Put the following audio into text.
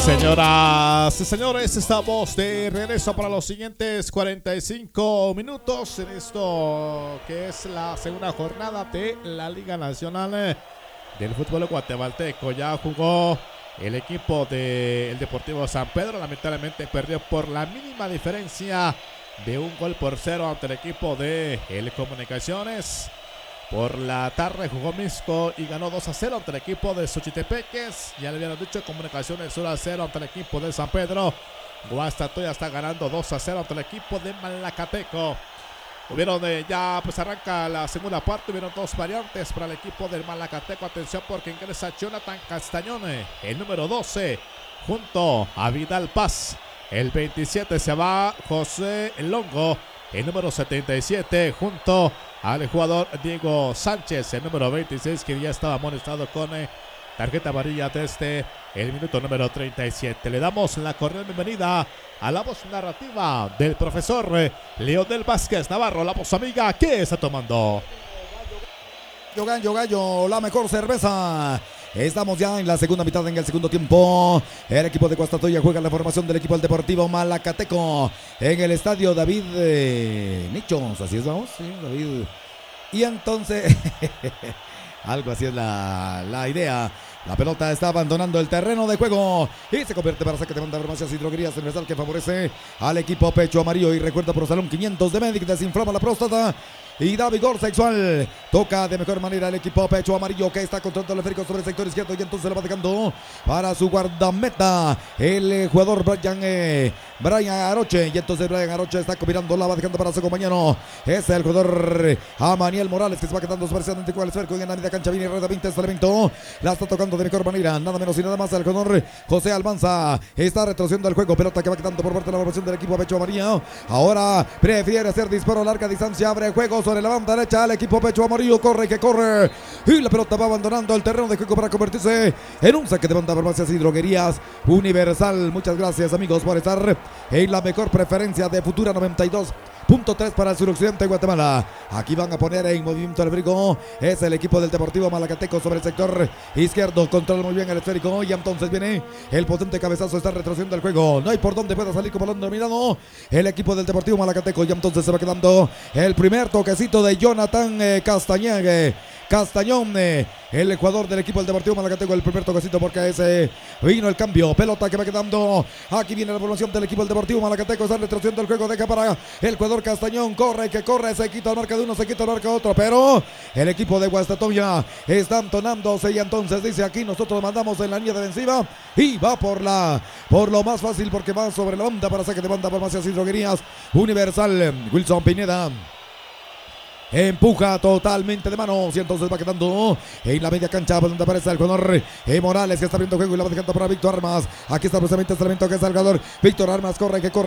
Señoras y señores, estamos de regreso para los siguientes 45 minutos en esto que es la segunda jornada de la Liga Nacional del Fútbol Guatemalteco. Ya jugó el equipo del Deportivo San Pedro, lamentablemente perdió por la mínima diferencia de 1-0 ante el equipo de El Comunicaciones. Por la tarde jugó Misco y ganó 2-0 ante el equipo de Xochitepeques. Ya le habían dicho, Comunicaciones 1-0 ante el equipo de San Pedro. Guastatoya está ganando 2-0 ante el equipo de Malacateco. Hubieron ya, pues arranca la segunda parte. Hubieron dos variantes para el equipo del Malacateco. Atención porque ingresa Jonathan Castañone, el número 12, junto a Vidal Paz. El 27 se va José Longo, el número 77, junto al jugador Diego Sánchez, el número 26, que ya estaba amonestado con tarjeta amarilla desde el minuto número 37. Le damos la cordial bienvenida a la voz narrativa del profesor Leonel Vázquez Navarro, la voz amiga. ¿Qué está tomando? Gallo, la mejor cerveza. Estamos ya en la segunda mitad, en el segundo tiempo. El equipo de Guastatoya juega la formación del equipo del Deportivo Malacateco en el estadio David Nichos. Así es, vamos, sí, David. Y entonces, algo así es la idea. La pelota está abandonando el terreno de juego y se convierte para saque de banda. Farmacias y Droguerías Universal, que favorece al equipo Pecho Amarillo. Y recuerda, por Salón 500 de Medic, desinflama la próstata y da vigor sexual. Toca de mejor manera el equipo Pecho Amarillo, que está controlando el esférico sobre el sector izquierdo, y entonces lo va dejando para su guardameta, el jugador Brian Aroche. Y entonces Brian Aroche está combinando, la va dejando para su compañero. Es el jugador Amaniel Morales, que se va quedando precisamente con el esférico en la media cancha. Viene rápidamente este elemento, la está tocando de mejor manera, nada menos y nada más el jugador José Almanza. Está retrocediendo el juego, pelota que va quedando por parte de la formación del equipo Pecho Amarillo. Ahora prefiere hacer disparo a larga distancia, abre juego sobre la banda derecha, el equipo Pecho Amarillo corre que corre, y la pelota va abandonando el terreno de juego para convertirse en un saque de banda. Farmacias y Droguerías Universal. Muchas gracias, amigos, por estar en la mejor preferencia de Futura 92.3 para el suroccidente de Guatemala. Aquí van a poner en movimiento el esférico, es el equipo del Deportivo Malacateco sobre el sector izquierdo, controla muy bien el esférico, y entonces viene el potente cabezazo, está retrocediendo el juego, no hay por dónde pueda salir con balón dominado el equipo del Deportivo Malacateco. Y entonces se va quedando el primer toquecito de Jonathan Castañón, el jugador del equipo del Deportivo Malacateco. El primer toquecito porque ese vino el cambio, pelota que va quedando. Aquí viene la formación del equipo del Deportivo Malacateco, está retrocediendo el juego, deja para el jugador Castañón, corre que corre, se quita el marca de uno, se quita el marca de otro, pero el equipo de Guastatoya está entonándose, y entonces dice: aquí nosotros mandamos en la línea defensiva, y va por lo más fácil, porque va sobre la banda para saque de banda. Farmacias y Droguerías Universal. Wilson Pineda empuja totalmente de manos, y entonces va quedando en la media cancha donde aparece el jugador Morales, que está abriendo juego y la va dejando para Víctor Armas. Aquí está precisamente este elemento, que es el jugador Víctor Armas, corre que corre.